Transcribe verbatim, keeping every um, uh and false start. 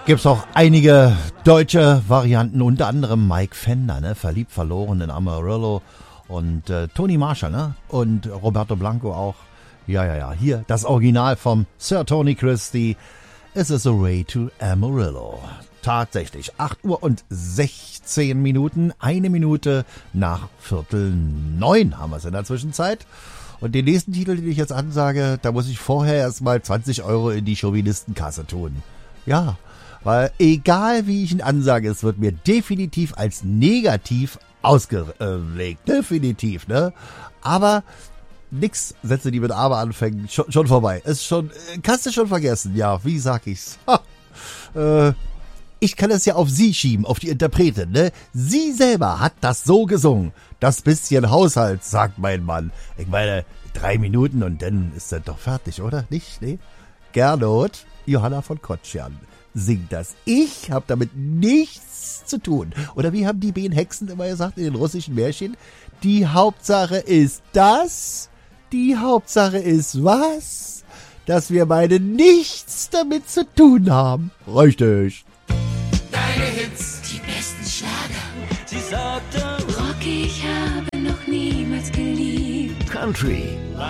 Gibt's auch einige deutsche Varianten, unter anderem Mike Fender, ne? Verliebt, verloren in Amarillo und äh, Tony Marshall, ne? Und Roberto Blanco auch. Ja, ja, ja, hier das Original vom Sir Tony Christie. It is a way to Amarillo. Tatsächlich, acht Uhr und sechzehn Minuten, eine Minute nach Viertel neun haben wir es in der Zwischenzeit. Und den nächsten Titel, den ich jetzt ansage, da muss ich vorher erstmal zwanzig Euro in die Chauvinistenkasse tun. Ja, weil egal wie ich ihn ansage, es wird mir definitiv als negativ ausgelegt. Definitiv, ne? Aber nix, Sätze, die mit Aber anfangen, schon, schon vorbei. Ist schon, kannst du schon vergessen. Ja, wie sag ich's? Ha, äh, ich kann es ja auf sie schieben, auf die Interpretin, ne? Sie selber hat das so gesungen. Das bisschen Haushalt, sagt mein Mann. Ich meine, drei Minuten und dann ist das doch fertig, oder? Nicht? Nee? Gernot, Johanna von Kotschan, singt das. Ich hab damit nichts zu tun. Oder wie haben die beiden Hexen immer gesagt in den russischen Märchen? Die Hauptsache ist das, die Hauptsache ist was? Dass wir beide nichts damit zu tun haben. Richtig. Deine Hits, die besten Schlager. Sie sagte, Rocky, ich habe noch niemals geliebt. Country.